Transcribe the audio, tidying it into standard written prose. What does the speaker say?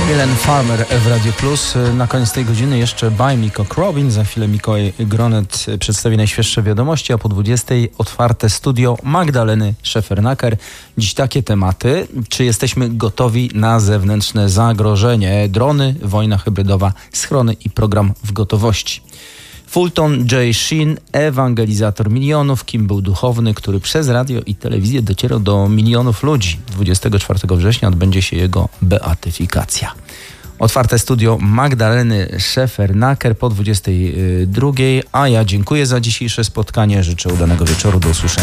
Ellen Farmer w Radio Plus. Na koniec tej godziny jeszcze by Miko Krobin. Za chwilę Mikołaj Gronet przedstawi najświeższe wiadomości, a po 20 otwarte studio Magdaleny Szefernaker. Dziś takie tematy. Czy jesteśmy gotowi na zewnętrzne zagrożenie? Drony, wojna hybrydowa, schrony i program w gotowości. Fulton J. Sheen, ewangelizator milionów, kim był duchowny, który przez radio i telewizję docierał do milionów ludzi. 24 września odbędzie się jego beatyfikacja. Otwarte studio Magdaleny Szefernaker po 22, a ja dziękuję za dzisiejsze spotkanie. Życzę udanego wieczoru. Do usłyszenia.